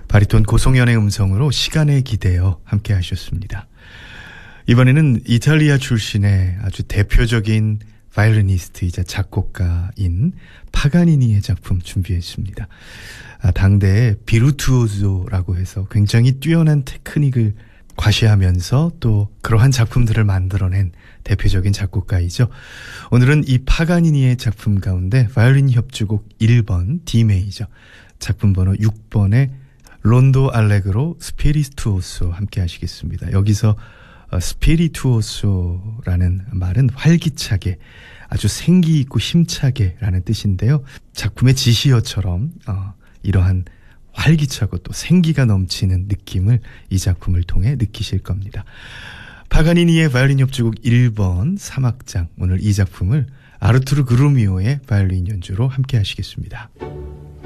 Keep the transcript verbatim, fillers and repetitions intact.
바리톤 고송연의 음성으로 시간에 기대어 함께 하셨습니다. 이번에는 이탈리아 출신의 아주 대표적인 바이올리니스트이자 작곡가인 파가니니의 작품 준비했습니다. 아, 당대의 비르투오조라고 해서 굉장히 뛰어난 테크닉을 과시하면서 또 그러한 작품들을 만들어낸 대표적인 작곡가이죠. 오늘은 이 파가니니의 작품 가운데 바이올린 협주곡 일 번 D 메이저, 작품 번호 육 번의 론도 알레그로 스피리투오소 함께 하시겠습니다. 여기서 스피리투오소라는 말은 활기차게, 아주 생기 있고 힘차게 라는 뜻인데요. 작품의 지시어처럼 어, 이러한 활기차고 또 생기가 넘치는 느낌을 이 작품을 통해 느끼실 겁니다. 파가니니의 바이올린 협주곡 일 번 삼 악장, 오늘 이 작품을 아르투르 그루미오의 바이올린 연주로 함께 하시겠습니다.